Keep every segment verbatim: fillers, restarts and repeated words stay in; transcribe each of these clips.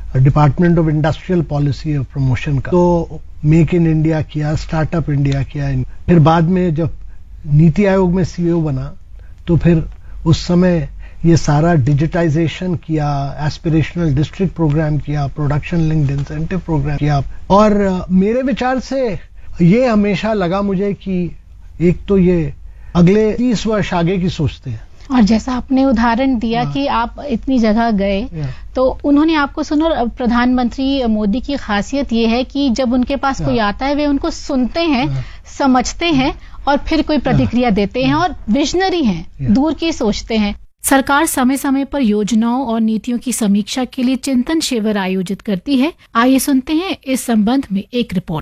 Department of industrial policy और promotion का। तो मेक इन इंडिया किया, स्टार्टअप इंडिया किया। फिर बाद में जब नीति आयोग में सीईओ बना तो फिर उस समय ये सारा डिजिटाइजेशन किया, एस्पिरेशनल डिस्ट्रिक्ट प्रोग्राम किया, प्रोडक्शन लिंक्ड इंसेंटिव प्रोग्राम किया। और मेरे विचार से ये हमेशा लगा मुझे कि एक तो ये अगले तीस वर्ष आगे की सोचते हैं। और जैसा आपने उदाहरण दिया कि आप इतनी जगह गए तो उन्होंने आपको सुना। प्रधानमंत्री मोदी की खासियत ये है कि जब उनके पास कोई आता है वे उनको सुनते हैं, समझते हैं और फिर कोई प्रतिक्रिया देते हैं और विजनरी हैं, दूर की सोचते हैं। सरकार समय समय पर योजनाओं और नीतियों की समीक्षा के लिए चिंतन शिविर आयोजित करती है। आइए सुनते हैं इस संबंध में एक रिपोर्ट।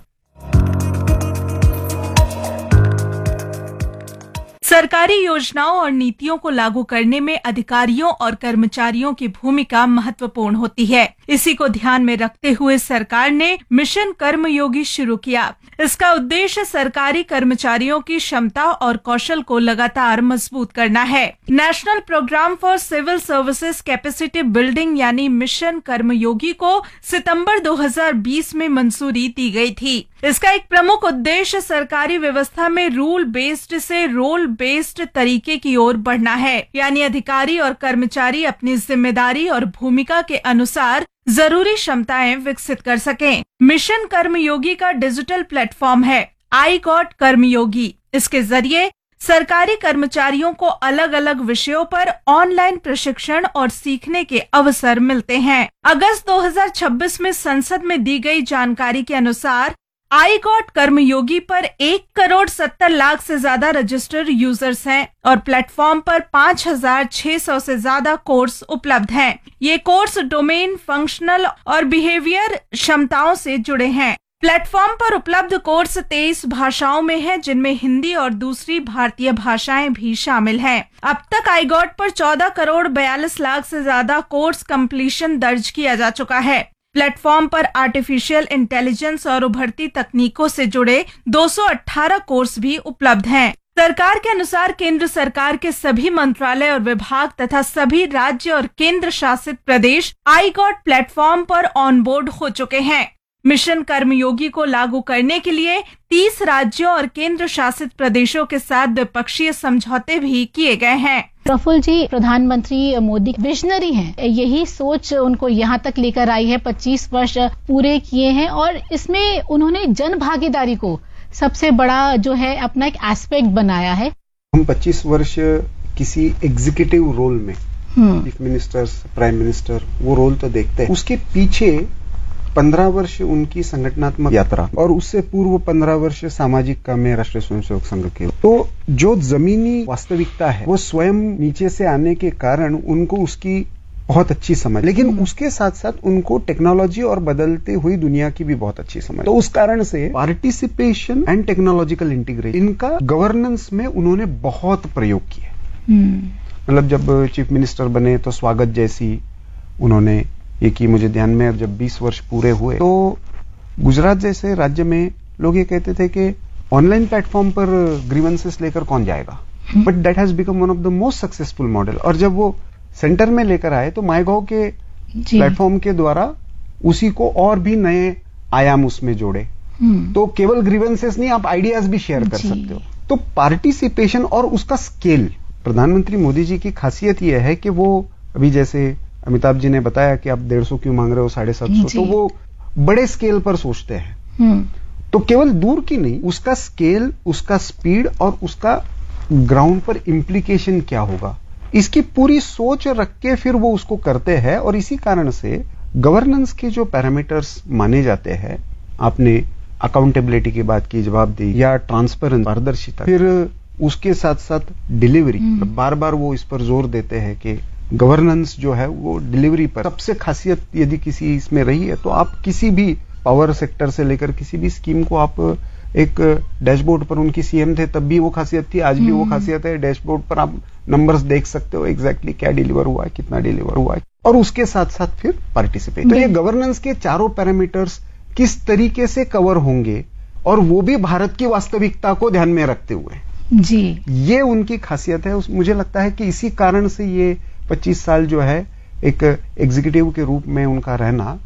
सरकारी योजनाओं और नीतियों को लागू करने में अधिकारियों और कर्मचारियों की भूमिका महत्वपूर्ण होती है। इसी को ध्यान में रखते हुए सरकार ने मिशन कर्मयोगी शुरू किया। इसका उद्देश्य सरकारी कर्मचारियों की क्षमता और कौशल को लगातार मजबूत करना है। National programme for civil services capacity building यानी मिशन कर्मयोगी को सितंबर दो हज़ार बीस में मंजूरी दी गई थी। इसका एक प्रमुख उद्देश्य सरकारी व्यवस्था में रूल बेस्ड से रोल बेस्ड तरीके की ओर बढ़ना है, यानी अधिकारी और कर्मचारी अपनी जिम्मेदारी और भूमिका के अनुसार जरूरी क्षमताएं विकसित कर सकें। मिशन कर्मयोगी का डिजिटल प्लेटफॉर्म है आई गॉट कर्मयोगी। इसके जरिए सरकारी कर्मचारियों को अलग अलग विषयों पर ऑनलाइन प्रशिक्षण और सीखने के अवसर मिलते हैं। अगस्त दो हज़ार छब्बीस में संसद में दी गई जानकारी के अनुसार आई गॉट कर्मयोगी पर एक करोड़ सत्तर लाख से ज्यादा रजिस्टर्ड यूजर्स हैं और प्लेटफॉर्म पर पाँच हजार छह सौ से ज्यादा कोर्स उपलब्ध हैं। ये कोर्स डोमेन, फंक्शनल और बिहेवियर क्षमताओं से जुड़े हैं। प्लेटफॉर्म पर उपलब्ध कोर्स तेईस भाषाओं में है, जिनमें हिंदी और दूसरी भारतीय भाषाएं भी शामिल हैं। अब तक आई गॉट पर चौदह करोड़ बयालीस लाख से ज्यादा कोर्स कंप्लीशन दर्ज किया जा चुका है। प्लेटफॉर्म पर आर्टिफिशियल इंटेलिजेंस और उभरती तकनीकों से जुड़े दो सौ अठारह कोर्स भी उपलब्ध हैं। सरकार के अनुसार केंद्र सरकार के सभी मंत्रालय और विभाग तथा सभी राज्य और केंद्र शासित प्रदेश आई गॉट प्लेटफॉर्म पर ऑनबोर्ड हो चुके हैं। मिशन कर्मयोगी को लागू करने के लिए तीस राज्यों और केंद्र शासित प्रदेशों के साथ द्विपक्षीय समझौते भी किए गए हैं। प्रफुल्ल जी, प्रधानमंत्री मोदी विजनरी हैं, यही सोच उनको यहाँ तक लेकर आई है। पच्चीस वर्ष पूरे किए हैं और इसमें उन्होंने जन भागीदारी को सबसे बड़ा जो है अपना एक एस्पेक्ट बनाया है। हम पच्चीस वर्ष किसी एग्जीक्यूटिव रोल में, चीफ मिनिस्टर, प्राइम मिनिस्टर, वो रोल तो देखते हैं। उसके पीछे पंद्रह वर्ष उनकी संगठनात्मक यात्रा और उससे पूर्व पंद्रह वर्ष सामाजिक काम में राष्ट्रीय स्वयंसेवक संघ के। तो जो जमीनी वास्तविकता है वो स्वयं नीचे से आने के कारण उनको उसकी बहुत अच्छी समझ, लेकिन उसके साथ साथ उनको टेक्नोलॉजी और बदलते हुई दुनिया की भी बहुत अच्छी समझ। तो उस कारण से पार्टिसिपेशन एंड टेक्नोलॉजिकल इंटीग्रेशन, इनका गवर्नेंस में उन्होंने बहुत प्रयोग किया। मतलब जब चीफ मिनिस्टर बने तो स्वागत जैसी उन्होंने ये की, मुझे ध्यान में जब बीस वर्ष पूरे हुए तो गुजरात जैसे राज्य में लोग ये कहते थे कि ऑनलाइन प्लेटफॉर्म पर ग्रीवेंसेस लेकर कौन जाएगा, but that has become one of the most successful model. और जब वो सेंटर में लेकर आए तो माईगॉव के प्लेटफॉर्म के द्वारा उसी को और भी नए आयाम उसमें जोड़े। तो केवल ग्रीवेंसेस नहीं, आप आइडियाज भी शेयर कर सकते हो। तो पार्टिसिपेशन और उसका स्केल, प्रधानमंत्री मोदी जी की खासियत यह है कि वो अभी जैसे अमिताभ जी ने बताया कि आप डेढ़ सौ क्यों मांग रहे हो, साढ़े सात सौ, तो वो बड़े स्केल पर सोचते हैं। तो केवल दूर की नहीं, उसका स्केल, उसका स्पीड और उसका ग्राउंड पर इम्प्लीकेशन क्या होगा, इसकी पूरी सोच रख के फिर वो उसको करते हैं। और इसी कारण से गवर्नेंस के जो पैरामीटर्स माने जाते हैं, आपने अकाउंटेबिलिटी की बात की, जवाबदेही या ट्रांसपेरेंसी, पारदर्शिता, फिर उसके साथ साथ डिलीवरी, बार बार वो इस पर जोर देते हैं कि गवर्नेंस जो है वो डिलीवरी पर सबसे खासियत यदि किसी इसमें रही है तो आप किसी भी पावर सेक्टर से लेकर किसी भी स्कीम को आप एक डैशबोर्ड पर, उनकी सीएम थे तब भी वो खासियत थी, आज भी वो खासियत है, डैशबोर्ड पर आप नंबर्स देख सकते हो एग्जैक्टली क्या डिलीवर हुआ है, कितना डिलीवर हुआ है, और उसके साथ साथ फिर पार्टिसिपेट। तो ये गवर्नेंस के चारों पैरामीटर्स किस तरीके से कवर होंगे और वो भी भारत की वास्तविकता को ध्यान में रखते हुए जी, ये उनकी खासियत है। मुझे लगता है कि इसी कारण से ये पच्चीस साल जो है एक एग्जीक्यूटिव के रूप में उनका रहना